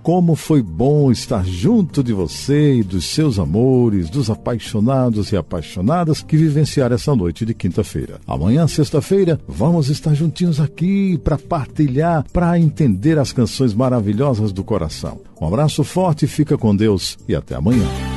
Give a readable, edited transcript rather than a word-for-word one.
como foi bom estar junto de você e dos seus amores, dos apaixonados e apaixonadas que vivenciaram essa noite de quinta-feira. Amanhã, sexta-feira, vamos estar juntinhos aqui para partilhar, para entender as canções maravilhosas do coração. Um abraço forte, fica com Deus e até amanhã.